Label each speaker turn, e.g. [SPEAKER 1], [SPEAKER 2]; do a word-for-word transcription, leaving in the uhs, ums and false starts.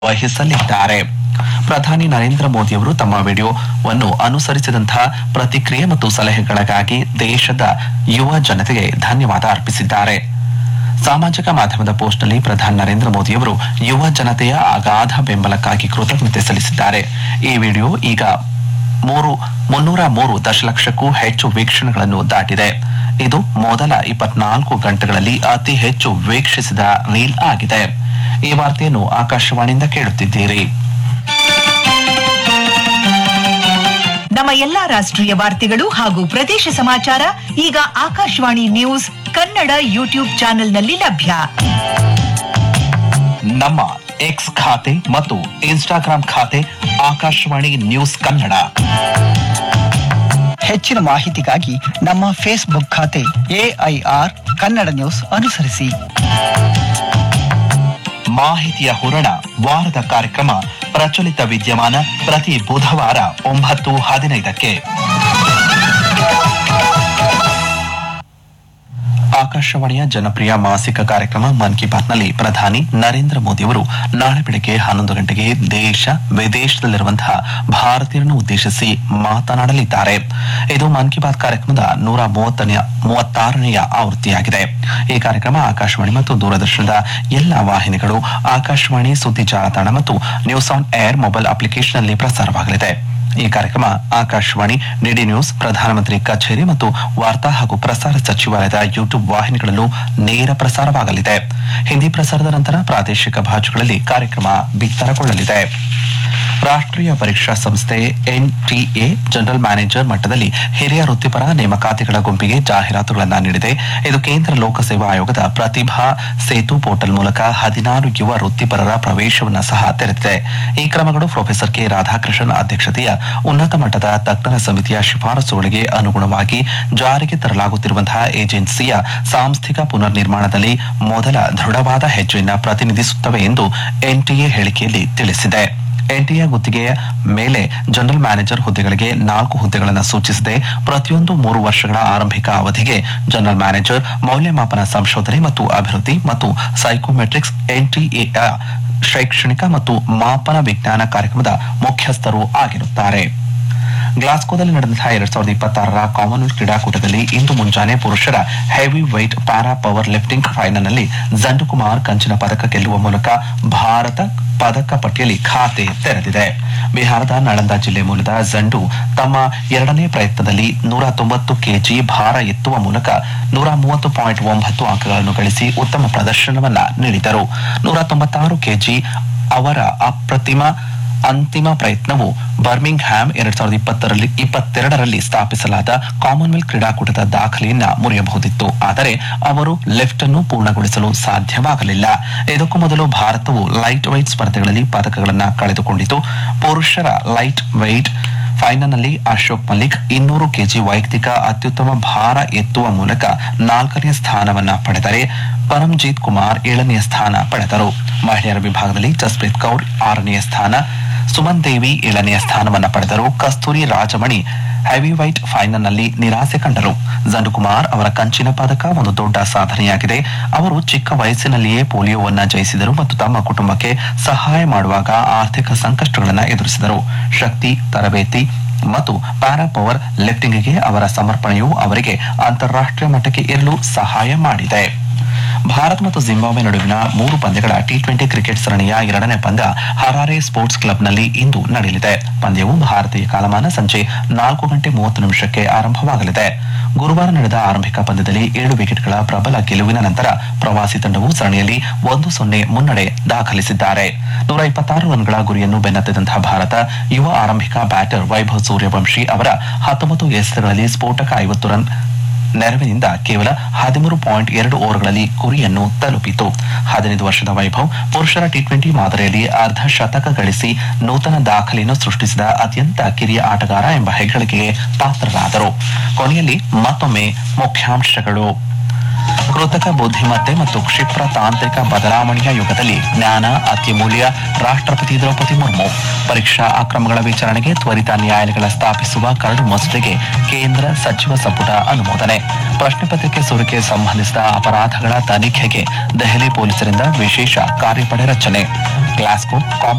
[SPEAKER 1] ವಹಿಸಲಿದ್ದಾರೆ. ಪ್ರಧಾನಿ ನರೇಂದ್ರ ಮೋದಿಯವರು ತಮ್ಮ ವಿಡಿಯೋವನ್ನು ಅನುಸರಿಸಿದಂತಹ ಪ್ರತಿಕ್ರಿಯೆ ಮತ್ತು ಸಲಹೆಗಳಿಗಾಗಿ ದೇಶದ ಯುವ ಜನತೆಗೆ ಧನ್ಯವಾದ ಅರ್ಪಿಸಿದ್ದಾರೆ. ಸಾಮಾಜಿಕ ಮಾಧ್ಯಮದ ಪೋಸ್ಟ್ನಲ್ಲಿ ಪ್ರಧಾನಿ ನರೇಂದ್ರ ಮೋದಿಯವರು ಯುವ ಜನತೆಯ ಅಗಾಧ ಬೆಂಬಲಕ್ಕಾಗಿ ಕೃತಜ್ಞತೆ ಸಲ್ಲಿಸಿದ್ದಾರೆ. ಈ ವಿಡಿಯೋ ಈಗ ಮೂರು ಮುನ್ನೂರ ಮೂರು ದಶಲಕ್ಷಕ್ಕೂ ಹೆಚ್ಚು ವೀಕ್ಷಣೆಗಳನ್ನು ದಾಟಿದೆ. ಇದು ಮೊದಲ ಇಪ್ಪತ್ನಾಲ್ಕು ಗಂಟೆಗಳಲ್ಲಿ ಅತಿ ಹೆಚ್ಚು ವೀಕ್ಷಿಸಿದ ರೀಲ್ ಆಗಿದೆ. ಈ ವಾರ್ತೆಯನ್ನು ಆಕಾಶವಾಣಿಯಿಂದ ಕೇಳುತ್ತಿದ್ದೀರಿ.
[SPEAKER 2] ನಮ್ಮ ಎಲ್ಲಾ ರಾಷ್ಟ್ರೀಯ ವಾರ್ತೆಗಳು ಹಾಗೂ ಪ್ರದೇಶ ಸಮಾಚಾರ ಈಗ ಆಕಾಶವಾಣಿ ನ್ಯೂಸ್ ಕನ್ನಡ ಯೂಟ್ಯೂಬ್ ಚಾನೆಲ್ನಲ್ಲಿ ಲಭ್ಯ.
[SPEAKER 1] ನಮ್ಮ ಎಕ್ಸ್ ಖಾತೆ ಮತ್ತು ಇನ್ಸ್ಟಾಗ್ರಾಂ ಖಾತೆ ಆಕಾಶವಾಣಿ ನ್ಯೂಸ್ ಕನ್ನಡ.
[SPEAKER 3] ಹೆಚ್ಚಿನ ಮಾಹಿತಿಗಾಗಿ ನಮ್ಮ ಫೇಸ್ಬುಕ್ ಖಾತೆ ಎಐಆರ್ ಕನ್ನಡ ನ್ಯೂಸ್ ಅನುಸರಿಸಿ.
[SPEAKER 1] ಮಾಹಿತಿಯ ಹೂರಣ ವಾರದ ಕಾರ್ಯಕ್ರಮ ಪ್ರಚಲಿತ ವಿದ್ಯಮಾನ ಪ್ರತಿ ಬುಧವಾರ ಒಂಬತ್ತು ಹದಿನೈದಕ್ಕೆ. ಆಕಾಶವಾಣಿಯ ಜನಪ್ರಿಯ ಮಾಸಿಕ ಕಾರ್ಯಕ್ರಮ ಮನ್ ಕಿ ಬಾತ್ನಲ್ಲಿ ಪ್ರಧಾನಿ ನರೇಂದ್ರ ಮೋದಿಯವರು ನಾಳೆ ಬೆಳಗ್ಗೆ ಹನ್ನೊಂದು ಗಂಟೆಗೆ ದೇಶ ವಿದೇಶದಲ್ಲಿರುವಂತಹ ಭಾರತೀಯರನ್ನು ಉದ್ದೇಶಿಸಿ ಮಾತನಾಡಲಿದ್ದಾರೆ. ಇದು ಮನ್ ಕಿ ಬಾತ್ ಕಾರ್ಯಕ್ರಮದ ನೂರ ಮೂವತ್ತನೇ ಮೂವತ್ತಾರನೆಯ ಆವೃತ್ತಿಯಾಗಿದೆ. ಈ ಕಾರ್ಯಕ್ರಮ ಆಕಾಶವಾಣಿ ಮತ್ತು ದೂರದರ್ಶನದ ಎಲ್ಲಾ ವಾಹಿನಿಗಳು, ಆಕಾಶವಾಣಿ ಸುದ್ದಿ ಜಾಲತಾಣ ಮತ್ತು ನ್ಯೂಸ್ ಆನ್ ಏರ್ ಮೊಬೈಲ್ ಅಪ್ಲಿಕೇಶನ್ನಲ್ಲಿ ಪ್ರಸಾರವಾಗಲಿದೆ. ಈ ಕಾರ್ಯಕ್ರಮ ಆಕಾಶವಾಣಿ, ಡಿಡಿ ನ್ಯೂಸ್, ಪ್ರಧಾನಮಂತ್ರಿ ಕಚೇರಿ ಮತ್ತು ವಾರ್ತಾ ಹಾಗೂ ಪ್ರಸಾರ ಸಚಿವಾಲಯದ ಯೂಟ್ಯೂಬ್ ವಾಹಿನಿಗಳಲ್ಲೂ ನೇರ ಪ್ರಸಾರವಾಗಲಿದೆ. ಹಿಂದಿ ಪ್ರಸಾರದ ನಂತರ ಪ್ರಾದೇಶಿಕ ಭಾಷೆಗಳಲ್ಲಿ ಕಾರ್ಯಕ್ರಮ ಬಿತ್ತರಗೊಳ್ಳಲಿದೆ. ರಾಷ್ಟ್ರೀಯ ಪರೀಕ್ಷಾ ಸಂಸ್ಥೆ ಎನ್ಟಿಎ ಜನರಲ್ ಮ್ಯಾನೇಜರ್ ಮಟ್ಟದಲ್ಲಿ ಹಿರಿಯ ವೃತ್ತಿಪರ ನೇಮಕಾತಿಗಳ ಗುಂಪಿಗೆ ಜಾಹೀರಾತುಗಳನ್ನು ನೀಡಿದೆ. ಇದು ಕೇಂದ್ರ ಲೋಕಸೇವಾ ಆಯೋಗದ ಪ್ರತಿಭಾ ಸೇತು ಪೋರ್ಟಲ್ ಮೂಲಕ ಹದಿನಾರು ಯುವ ವೃತ್ತಿಪರರ ಪ್ರವೇಶವನ್ನು ಸಹ ತೆರೆದಿದೆ. ಈ ಕ್ರಮಗಳು ಪ್ರೊಫೆಸರ್ ಕೆ ರಾಧಾಕೃಷ್ಣನ್ ಅಧ್ಯಕ್ಷತೆಯ ಉನ್ನತ ಮಟ್ಟದ ತಜ್ಞರ ಸಮಿತಿಯ ಶಿಫಾರಸುಗಳಿಗೆ ಅನುಗುಣವಾಗಿ ಜಾರಿಗೆ ತರಲಾಗುತ್ತಿರುವಂತಹ ಏಜೆನ್ಸಿಯ ಸಾಂಸ್ಥಿಕ ಪುನರ್ ನಿರ್ಮಾಣದಲ್ಲಿ ಮೊದಲ ದೃಢವಾದ ಹೆಜ್ಜೆಯನ್ನು ಪ್ರತಿನಿಧಿಸುತ್ತವೆ ಎಂದು ಎನ್ಟಿಎ ಹೇಳಿಕೆಯಲ್ಲಿ ತಿಳಿಸಿದೆ. ಎನ್ಟಿಎ ಗುತ್ತಿಗೆಯ ಮೇಲೆ ಜನರಲ್ ಮ್ಯಾನೇಜರ್ ಹುದ್ದೆಗಳಿಗೆ ನಾಲ್ಕು ಹುದ್ದೆಗಳನ್ನು ಸೂಚಿಸಿದೆ. ಪ್ರತಿಯೊಂದು ಮೂರು ವರ್ಷಗಳ ಆರಂಭಿಕ ಅವಧಿಗೆ ಜನರಲ್ ಮ್ಯಾನೇಜರ್ ಮೌಲ್ಯಮಾಪನ ಸಂಶೋಧನೆ ಮತ್ತು ಅಭಿವೃದ್ಧಿ ಮತ್ತು ಸೈಕೋಮೆಟ್ರಿಕ್ಸ್ ಎನ್ಟಿಎಯ ಶೈಕ್ಷಣಿಕ ಮತ್ತು ಮಾಪನ ವಿಜ್ಞಾನ ಕಾರ್ಯಕ್ರಮದ ಮುಖ್ಯಸ್ಥರು ಆಗಿರುತ್ತಾರೆ. ಗ್ಲಾಸ್ಕೋದಲ್ಲಿ ನಡೆದಂತಹ ಎರಡ್ ಸಾವಿರದ ಇಪ್ಪತ್ತಾರರ ಕಾಮನ್ವೆಲ್ತ್ ಕ್ರೀಡಾಕೂಟದಲ್ಲಿ ಇಂದು ಮುಂಜಾನೆ ಪುರುಷರ heavy white para power lifting ಫೈನಲ್ನಲ್ಲಿ ಜಂಡು ಕುಮಾರ್ ಕಂಚಿನ ಪದಕ ಗೆಲ್ಲುವ ಮೂಲಕ ಭಾರತ ಪದಕ ಪಟ್ಟಿಯಲ್ಲಿ ಖಾತೆ ತೆರೆದಿದೆ. ಬಿಹಾರದ ನಳಂದ ಜಿಲ್ಲೆ ಮೂಲದ ಜಂಡು ತಮ್ಮ ಎರಡನೇ ಪ್ರಯತ್ನದಲ್ಲಿ ನೂರ ತೊಂಬತ್ತು ಕೆಜಿ ಭಾರ ಎತ್ತುವ ಮೂಲಕ ನೂರ ಮೂವತ್ತು ಪಾಯಿಂಟ್ ಒಂಬತ್ತು ಅಂಕಗಳನ್ನು ಗಳಿಸಿ ಉತ್ತಮ ಪ್ರದರ್ಶನವನ್ನ ನೀಡಿದರು. ನೂರ ತೊಂಬತ್ತಾರು ಕೆಜಿ ಅವರ ಅಪ್ರತಿಮ ಅಂತಿಮ ಪ್ರಯತ್ನವು ಬರ್ಮಿಂಗ್ ಹ್ಯಾಮ್ ಎರಡ್ ಸಾವಿರದ ಇಪ್ಪತ್ತರಲ್ಲಿ ಇಪ್ಪತ್ತೆರಡರಲ್ಲಿ ಸ್ಥಾಪಿಸಲಾದ ಕಾಮನ್ವೆಲ್ತ್ ಕ್ರೀಡಾಕೂಟದ ದಾಖಲೆಯನ್ನ ಮುರಿಯಬಹುದಿತ್ತು. ಆದರೆ ಅವರು ಲಿಫ್ಟ್ ಅನ್ನು ಪೂರ್ಣಗೊಳಿಸಲು ಸಾಧ್ಯವಾಗಲಿಲ್ಲ. ಇದಕ್ಕೂ ಮೊದಲು ಭಾರತವು ಲೈಟ್ ವೈಟ್ ಸ್ಪರ್ಧೆಗಳಲ್ಲಿ ಪದಕಗಳನ್ನು ಕಳೆದುಕೊಂಡಿತು. ಪುರುಷರ ಲೈಟ್ ವೈಟ್ ಫೈನಲ್ನಲ್ಲಿ ಅಶೋಕ್ ಮಲ್ಲಿಕ್ ಇನ್ನೂರು ಕೆಜಿ ವೈಯಕ್ತಿಕ ಅತ್ಯುತ್ತಮ ಭಾರ ಎತ್ತುವ ಮೂಲಕ ನಾಲ್ಕನೇ ಸ್ಥಾನವನ್ನ ಪಡೆದರೆ ಪರಮ್ಜೀತ್ ಕುಮಾರ್ ಏಳನೆಯ ಸ್ಥಾನ ಪಡೆದರು. ಮಹಿಳೆಯರ ವಿಭಾಗದಲ್ಲಿ ಜಸ್ಪ್ರೀತ್ ಕೌರ್ ಆರನೆಯ ಸ್ಥಾನ, ಸುಮನ್ ದೇವಿ ಏಳನೆಯ ಸ್ಥಾನವನ್ನ ಪಡೆದರು. ಕಸ್ತೂರಿ ರಾಜಮಣಿ ಹೆವಿವೈಟ್ ಫೈನಲ್ನಲ್ಲಿ ನಿರಾಸೆ ಕಂಡರು. ಜಂಡುಕುಮಾರ್ ಅವರ ಕಂಚಿನ ಪದಕ ಒಂದು ದೊಡ್ಡ ಸಾಧನೆಯಾಗಿದೆ. ಅವರು ಚಿಕ್ಕ ವಯಸ್ಸಿನಲ್ಲಿಯೇ ಪೋಲಿಯೋವನ್ನ ಜಯಿಸಿದರು ಮತ್ತು ತಮ್ಮ ಕುಟುಂಬಕ್ಕೆ ಸಹಾಯ ಮಾಡುವಾಗ ಆರ್ಥಿಕ ಸಂಕಷ್ಟಗಳನ್ನು ಎದುರಿಸಿದರು. ಶಕ್ತಿ, ತರಬೇತಿ ಮತ್ತು ಪ್ಯಾರಾ ಪವರ್ ಲಿಫ್ಟಿಂಗ್ಗೆ ಅವರ ಸಮರ್ಪಣೆಯು ಅವರಿಗೆ ಅಂತಾರಾಷ್ಟ್ರೀಯ ಮಟ್ಟಕ್ಕೆ ಏರಲು ಸಹಾಯ ಮಾಡಿದೆ. ಭಾರತ ಮತ್ತು ಜಿಂಬಾಬ್ವೆ ನಡುವಿನ ಮೂರು ಪಂದ್ಯಗಳ ಟಿ ಟ್ವೆಂಟಿ ಕ್ರಿಕೆಟ್ ಸರಣಿಯ ಎರಡನೇ ಪಂದ್ಯ ಹರಾರೆ ಸ್ಪೋರ್ಟ್ಸ್ ಕ್ಲಬ್ನಲ್ಲಿ ಇಂದು ನಡೆಯಲಿದೆ. ಪಂದ್ಯವು ಭಾರತೀಯ ಕಾಲಮಾನ ಸಂಜೆ ನಾಲ್ಕು ಗಂಟೆ ಮೂವತ್ತು ನಿಮಿಷಕ್ಕೆ ಆರಂಭವಾಗಲಿದೆ. ಗುರುವಾರ ನಡೆದ ಆರಂಭಿಕ ಪಂದ್ಯದಲ್ಲಿ ಏಳು ವಿಕೆಟ್ಗಳ ಪ್ರಬಲ ಗೆಲುವಿನ ನಂತರ ಪ್ರವಾಸಿ ತಂಡವು ಸರಣಿಯಲ್ಲಿ ಒಂದು ಸೊನ್ನೆ ಮುನ್ನಡೆ ದಾಖಲಿಸಿದ್ದಾರೆ. ನೂರ ಇಪ್ಪತ್ತಾರು ರನ್ಗಳ ಗುರಿಯನ್ನು ಬೆನ್ನತ್ತಿದಂತಹ ಭಾರತ ಯುವ ಆರಂಭಿಕ ಬ್ಯಾಟರ್ ವೈಭವ್ ಸೂರ್ಯವಂಶಿ ಅವರ ಹತ್ತೊಂಬತ್ತು ಎಸೆತಗಳಲ್ಲಿ ಸ್ಫೋಟಕ ಐವತ್ತು ರನ್ ನೆರವಿನಿಂದ ಕೇವಲ ಹದಿಮೂರು ಪಾಯಿಂಟ್ ಎರಡು ಓವರ್ಗಳಲ್ಲಿ ಗುರಿಯನ್ನು ತಲುಪಿತು. ಹದಿನೈದು ವರ್ಷದ ವೈಭವ್ ಪುರುಷರ ಟಿ ಟ್ವೆಂಟಿ ಮಾದರಿಯಲ್ಲಿ ಅರ್ಧ ಶತಕ ಗಳಿಸಿ ನೂತನ ದಾಖಲೆಯನ್ನು ಸೃಷ್ಟಿಸಿದ ಅತ್ಯಂತ ಕಿರಿಯ ಆಟಗಾರ ಎಂಬ ಹೆಗ್ಗಳಿಕೆಗೆ ಪಾತ್ರರಾದರು. ಕೊನೆಯಲ್ಲಿ ಮತ್ತೊಮ್ಮೆ ಮುಖ್ಯಾಂಶಗಳು. ಕೃತಕ ಬುದ್ಧಿಮತ್ತೆ ಮತ್ತು ಕ್ಷಿಪ್ರ ತಾಂತ್ರಿಕ ಬದಲಾವಣೆಯ ಯುಗದಲ್ಲಿ ಜ್ಞಾನ ಅತ್ಯಮೂಲ್ಯ. ರಾಷ್ಟ್ರಪತಿ ದ್ರೌಪದಿ ಮುರ್ಮು. ಪರೀಕ್ಷಾ ಅಕ್ರಮಗಳ ವಿಚಾರಣೆಗೆ ತ್ವರಿತ ನ್ಯಾಯಾಲಯಗಳ ಸ್ಥಾಪಿಸುವ ಕರಡು ಮಸೂದೆಗೆ ಕೇಂದ್ರ ಸಚಿವ ಸಂಪುಟ ಅನುಮೋದನೆ. ಪ್ರಶ್ನೆ ಪತ್ರಿಕೆ ಸೋರಿಕೆ ಸಂಬಂಧಿಸಿದ ಅಪರಾಧಗಳ ತನಿಖೆಗೆ ದೆಹಲಿ ಪೊಲೀಸರಿಂದ ವಿಶೇಷ ಕಾರ್ಯಪಡೆ ರಚನೆ. ಗ್ಲಾಸ್ಗೋ